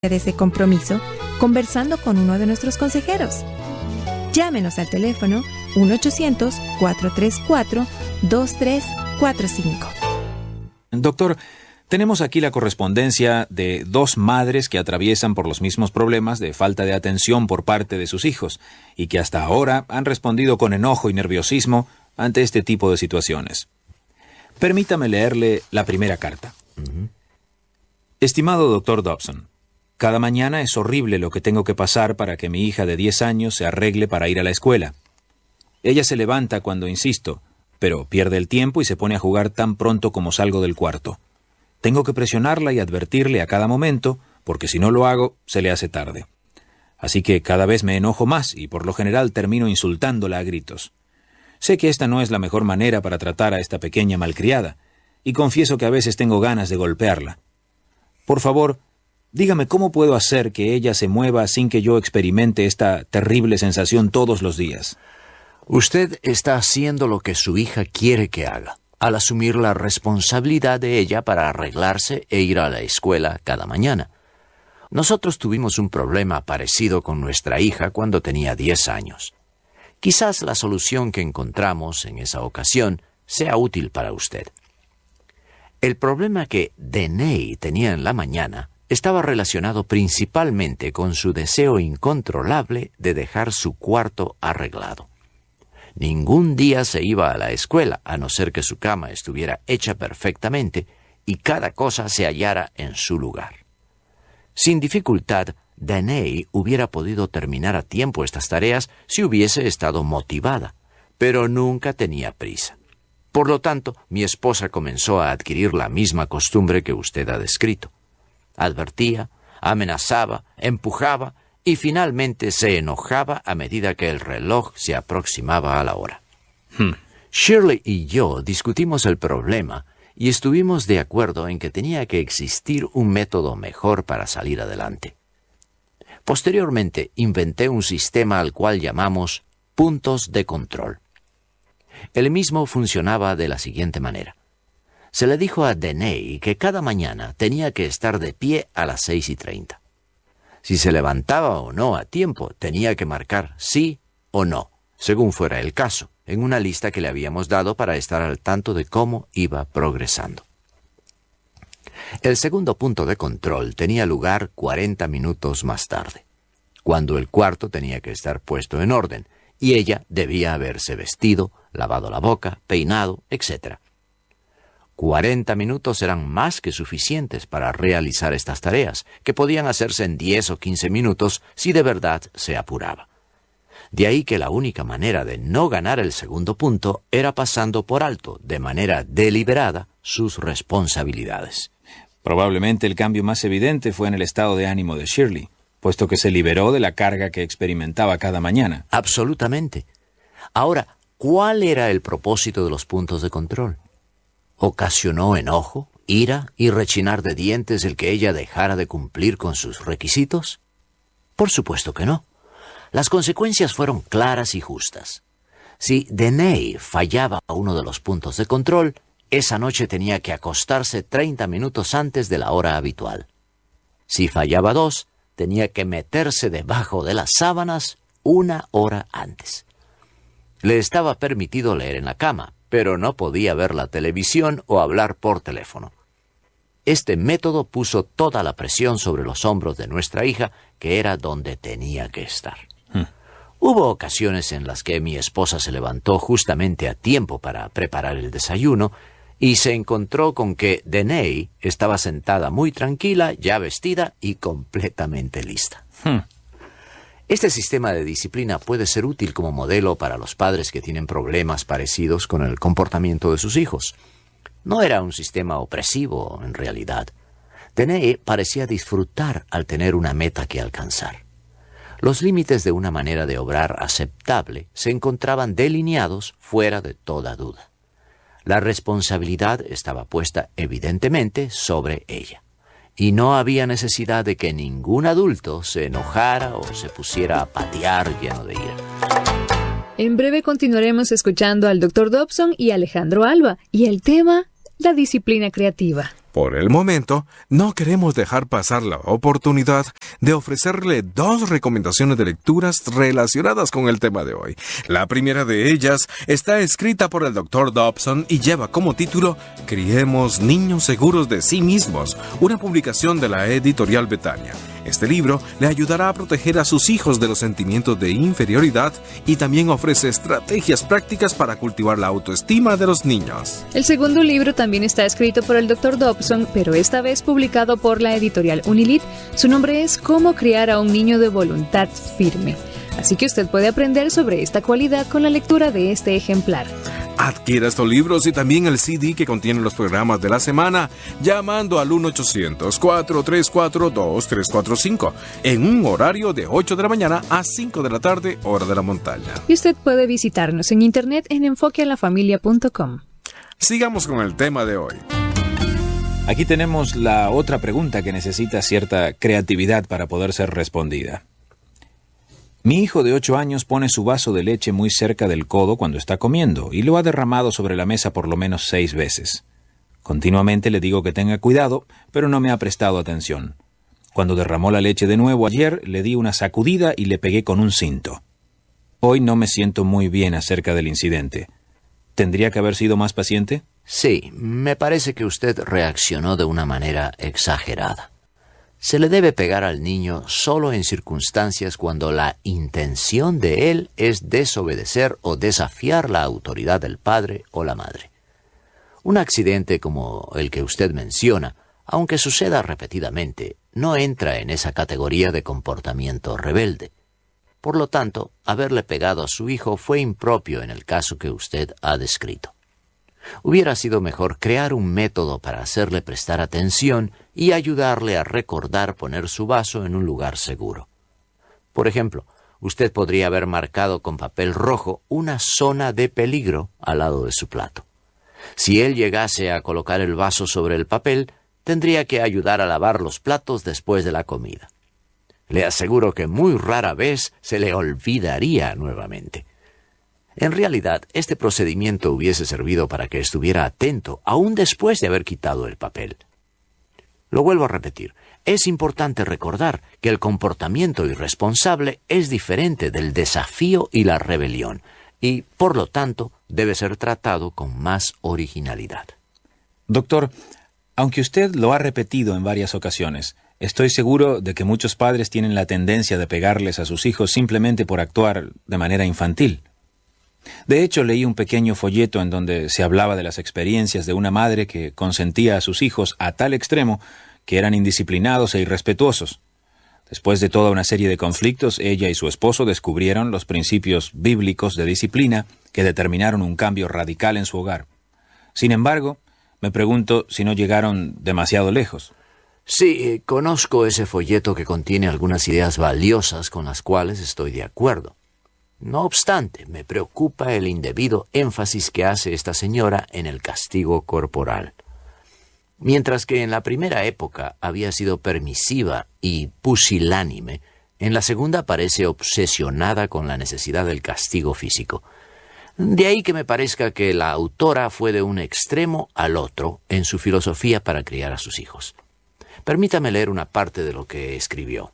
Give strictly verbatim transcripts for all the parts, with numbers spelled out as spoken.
de ese compromiso conversando con uno de nuestros consejeros. Llámenos al teléfono uno ochocientos, cuatro tres cuatro, dos tres cuatro cinco. Doctor, tenemos aquí la correspondencia de dos madres que atraviesan por los mismos problemas de falta de atención por parte de sus hijos y que hasta ahora han respondido con enojo y nerviosismo ante este tipo de situaciones. Permítame leerle la primera carta. Uh-huh. Estimado doctor Dobson, cada mañana es horrible lo que tengo que pasar para que mi hija de diez años se arregle para ir a la escuela. Ella se levanta cuando insisto, pero pierde el tiempo y se pone a jugar tan pronto como salgo del cuarto. Tengo que presionarla y advertirle a cada momento, porque si no lo hago, se le hace tarde. Así que cada vez me enojo más y por lo general termino insultándola a gritos. Sé que esta no es la mejor manera para tratar a esta pequeña malcriada, y confieso que a veces tengo ganas de golpearla. Por favor, dígame cómo puedo hacer que ella se mueva sin que yo experimente esta terrible sensación todos los días. Usted está haciendo lo que su hija quiere que haga, al asumir la responsabilidad de ella para arreglarse e ir a la escuela cada mañana. Nosotros tuvimos un problema parecido con nuestra hija cuando tenía diez años. Quizás la solución que encontramos en esa ocasión sea útil para usted. El problema que Danae tenía en la mañana estaba relacionado principalmente con su deseo incontrolable de dejar su cuarto arreglado. Ningún día se iba a la escuela, a no ser que su cama estuviera hecha perfectamente y cada cosa se hallara en su lugar. Sin dificultad, Danae hubiera podido terminar a tiempo estas tareas si hubiese estado motivada, pero nunca tenía prisa. Por lo tanto, mi esposa comenzó a adquirir la misma costumbre que usted ha descrito. Advertía, amenazaba, empujaba y finalmente se enojaba a medida que el reloj se aproximaba a la hora. Hmm. Shirley y yo discutimos el problema y estuvimos de acuerdo en que tenía que existir un método mejor para salir adelante. Posteriormente, inventé un sistema al cual llamamos puntos de control. El mismo funcionaba de la siguiente manera. Se le dijo a Danae que cada mañana tenía que estar de pie a las seis y treinta. Si se levantaba o no a tiempo, tenía que marcar sí o no, según fuera el caso, en una lista que le habíamos dado para estar al tanto de cómo iba progresando. El segundo punto de control tenía lugar cuarenta minutos más tarde, cuando el cuarto tenía que estar puesto en orden, y ella debía haberse vestido, lavado la boca, peinado, etcétera. Cuarenta minutos eran más que suficientes para realizar estas tareas, que podían hacerse en diez o quince minutos si de verdad se apuraba. De ahí que la única manera de no ganar el segundo punto era pasando por alto, de manera deliberada, sus responsabilidades. Probablemente el cambio más evidente fue en el estado de ánimo de Shirley, puesto que se liberó de la carga que experimentaba cada mañana. Absolutamente. Ahora, ¿cuál era el propósito de los puntos de control? ¿Ocasionó enojo, ira y rechinar de dientes el que ella dejara de cumplir con sus requisitos? Por supuesto que no. Las consecuencias fueron claras y justas. Si Danae fallaba a uno de los puntos de control, esa noche tenía que acostarse treinta minutos antes de la hora habitual. Si fallaba dos, tenía que meterse debajo de las sábanas una hora antes. Le estaba permitido leer en la cama, pero no podía ver la televisión o hablar por teléfono. Este método puso toda la presión sobre los hombros de nuestra hija, que era donde tenía que estar. Hmm. Hubo ocasiones en las que mi esposa se levantó justamente a tiempo para preparar el desayuno y se encontró con que Danae estaba sentada muy tranquila, ya vestida y completamente lista. Hmm. Este sistema de disciplina puede ser útil como modelo para los padres que tienen problemas parecidos con el comportamiento de sus hijos. No era un sistema opresivo, en realidad. Danae parecía disfrutar al tener una meta que alcanzar. Los límites de una manera de obrar aceptable se encontraban delineados fuera de toda duda. La responsabilidad estaba puesta evidentemente sobre ella. Y no había necesidad de que ningún adulto se enojara o se pusiera a patear lleno de ira. En breve continuaremos escuchando al doctor Dobson y Alejandro Alba, y el tema, la disciplina creativa. Por el momento, no queremos dejar pasar la oportunidad de ofrecerle dos recomendaciones de lecturas relacionadas con el tema de hoy. La primera de ellas está escrita por el doctor Dobson y lleva como título Criemos niños seguros de sí mismos, una publicación de la editorial Betania. Este libro le ayudará a proteger a sus hijos de los sentimientos de inferioridad y también ofrece estrategias prácticas para cultivar la autoestima de los niños. El segundo libro también está escrito por el doctor Dobson, pero esta vez publicado por la editorial Unilit. Su nombre es Cómo criar a un niño de voluntad firme. Así que usted puede aprender sobre esta cualidad con la lectura de este ejemplar. Adquiera estos libros y también el C D que contiene los programas de la semana llamando al uno ochocientos, cuatro tres cuatro, dos tres cuatro cinco en un horario de ocho de la mañana a cinco de la tarde, hora de la montaña. Y usted puede visitarnos en internet en enfoque a la familia punto com. Sigamos con el tema de hoy. Aquí tenemos la otra pregunta que necesita cierta creatividad para poder ser respondida. Mi hijo de ocho años pone su vaso de leche muy cerca del codo cuando está comiendo y lo ha derramado sobre la mesa por lo menos seis veces. Continuamente le digo que tenga cuidado, pero no me ha prestado atención. Cuando derramó la leche de nuevo ayer, le di una sacudida y le pegué con un cinto. Hoy no me siento muy bien acerca del incidente. ¿Tendría que haber sido más paciente? Sí, me parece que usted reaccionó de una manera exagerada. Se le debe pegar al niño solo en circunstancias cuando la intención de él es desobedecer o desafiar la autoridad del padre o la madre. Un accidente como el que usted menciona, aunque suceda repetidamente, no entra en esa categoría de comportamiento rebelde. Por lo tanto, haberle pegado a su hijo fue impropio en el caso que usted ha descrito. Hubiera sido mejor crear un método para hacerle prestar atención y ayudarle a recordar poner su vaso en un lugar seguro. Por ejemplo, usted podría haber marcado con papel rojo una zona de peligro al lado de su plato. Si él llegase a colocar el vaso sobre el papel, tendría que ayudar a lavar los platos después de la comida. Le aseguro que muy rara vez se le olvidaría nuevamente. En realidad, este procedimiento hubiese servido para que estuviera atento, aún después de haber quitado el papel. Lo vuelvo a repetir, es importante recordar que el comportamiento irresponsable es diferente del desafío y la rebelión, y, por lo tanto, debe ser tratado con más originalidad. Doctor, aunque usted lo ha repetido en varias ocasiones, estoy seguro de que muchos padres tienen la tendencia de pegarles a sus hijos simplemente por actuar de manera infantil. De hecho, leí un pequeño folleto en donde se hablaba de las experiencias de una madre que consentía a sus hijos a tal extremo que eran indisciplinados e irrespetuosos. Después de toda una serie de conflictos, ella y su esposo descubrieron los principios bíblicos de disciplina que determinaron un cambio radical en su hogar. Sin embargo, me pregunto si no llegaron demasiado lejos. Sí, conozco ese folleto que contiene algunas ideas valiosas con las cuales estoy de acuerdo. No obstante, me preocupa el indebido énfasis que hace esta señora en el castigo corporal. Mientras que en la primera época había sido permisiva y pusilánime, en la segunda parece obsesionada con la necesidad del castigo físico. De ahí que me parezca que la autora fue de un extremo al otro en su filosofía para criar a sus hijos. Permítame leer una parte de lo que escribió.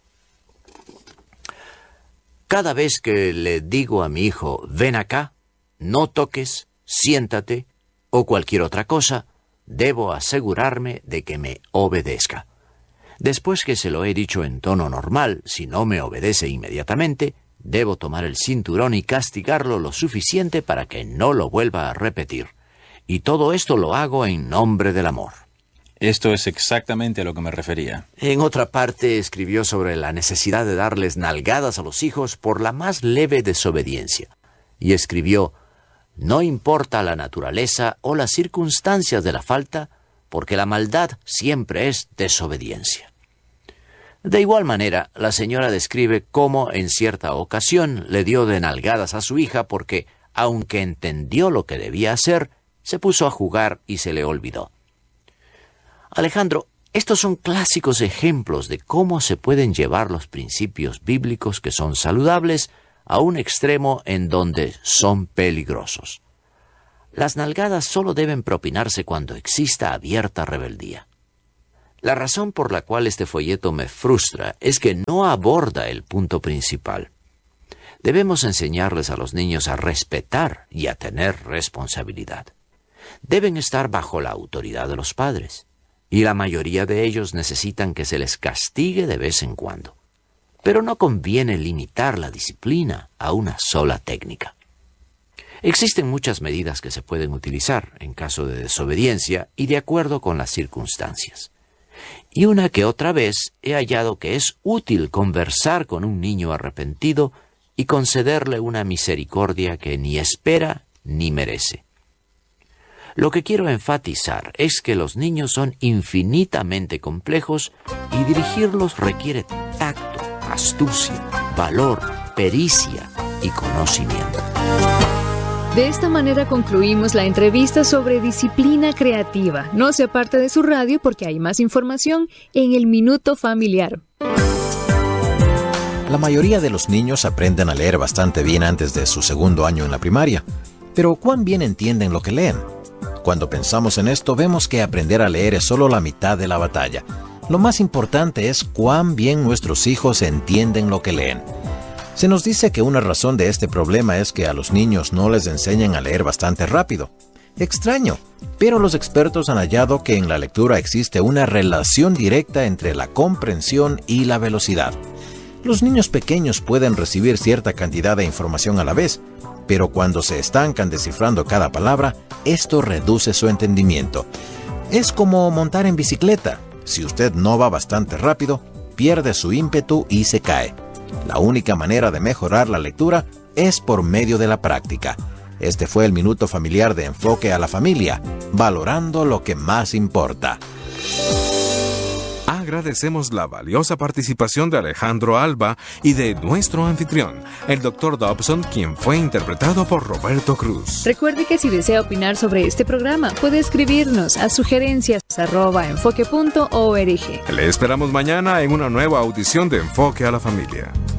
Cada vez que le digo a mi hijo, ven acá, no toques, siéntate o cualquier otra cosa, debo asegurarme de que me obedezca. Después que se lo he dicho en tono normal, si no me obedece inmediatamente, debo tomar el cinturón y castigarlo lo suficiente para que no lo vuelva a repetir. Y todo esto lo hago en nombre del amor. Esto es exactamente a lo que me refería. En otra parte escribió sobre la necesidad de darles nalgadas a los hijos por la más leve desobediencia. Y escribió, no importa la naturaleza o las circunstancias de la falta, porque la maldad siempre es desobediencia. De igual manera, la señora describe cómo en cierta ocasión le dio de nalgadas a su hija porque, aunque entendió lo que debía hacer, se puso a jugar y se le olvidó. Alejandro, estos son clásicos ejemplos de cómo se pueden llevar los principios bíblicos que son saludables a un extremo en donde son peligrosos. Las nalgadas solo deben propinarse cuando exista abierta rebeldía. La razón por la cual este folleto me frustra es que no aborda el punto principal. Debemos enseñarles a los niños a respetar y a tener responsabilidad. Deben estar bajo la autoridad de los padres, y la mayoría de ellos necesitan que se les castigue de vez en cuando. Pero no conviene limitar la disciplina a una sola técnica. Existen muchas medidas que se pueden utilizar en caso de desobediencia y de acuerdo con las circunstancias. Y una que otra vez he hallado que es útil conversar con un niño arrepentido y concederle una misericordia que ni espera ni merece. Lo que quiero enfatizar es que los niños son infinitamente complejos y dirigirlos requiere tacto, astucia, valor, pericia y conocimiento. De esta manera concluimos la entrevista sobre disciplina creativa. No se aparte de su radio porque hay más información en el Minuto Familiar. La mayoría de los niños aprenden a leer bastante bien antes de su segundo año en la primaria. Pero ¿cuán bien entienden lo que leen? Cuando pensamos en esto, vemos que aprender a leer es solo la mitad de la batalla. Lo más importante es cuán bien nuestros hijos entienden lo que leen. Se nos dice que una razón de este problema es que a los niños no les enseñan a leer bastante rápido. Extraño, pero los expertos han hallado que en la lectura existe una relación directa entre la comprensión y la velocidad. Los niños pequeños pueden recibir cierta cantidad de información a la vez, pero cuando se estancan descifrando cada palabra, esto reduce su entendimiento. Es como montar en bicicleta. Si usted no va bastante rápido, pierde su ímpetu y se cae. La única manera de mejorar la lectura es por medio de la práctica. Este fue el Minuto Familiar de Enfoque a la Familia, valorando lo que más importa. Agradecemos la valiosa participación de Alejandro Alba y de nuestro anfitrión, el doctor Dobson, quien fue interpretado por Roberto Cruz. Recuerde que si desea opinar sobre este programa, puede escribirnos a sugerencias arroba enfoque punto org. Le esperamos mañana en una nueva audición de Enfoque a la Familia.